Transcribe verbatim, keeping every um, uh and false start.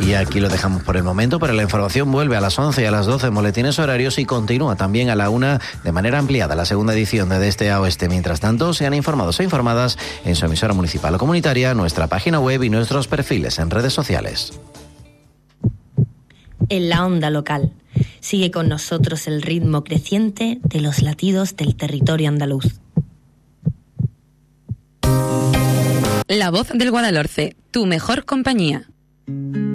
Y aquí lo dejamos por el momento, pero la información vuelve a las once y a las doce en boletines horarios y continúa también a la una de manera ampliada la segunda edición de De Este a Oeste. Mientras tanto, sean informados e informadas en su emisora municipal o comunitaria, nuestra página web y nuestros perfiles en redes sociales. En la onda local. Sigue con nosotros el ritmo creciente de los latidos del territorio andaluz. La voz del Guadalhorce, tu mejor compañía.